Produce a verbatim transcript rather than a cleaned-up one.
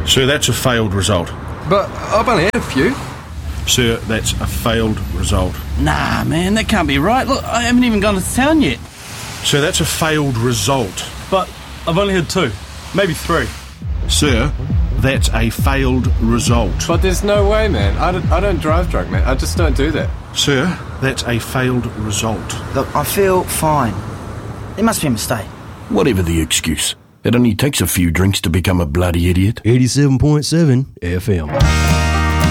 Sir, that's a failed result. But I've only had a few. Sir, that's a failed result. Nah, man, that can't be right. Look, I haven't even gone to town yet. Sir, that's a failed result. But I've only had two, maybe three. Sir, that's a failed result. But there's no way, man. I don't, I don't drive drunk, man. I just don't do that. Sir, that's a failed result. Look, I feel fine. There must be a mistake. Whatever the excuse, it only takes a few drinks to become a bloody idiot. eighty-seven point seven F M.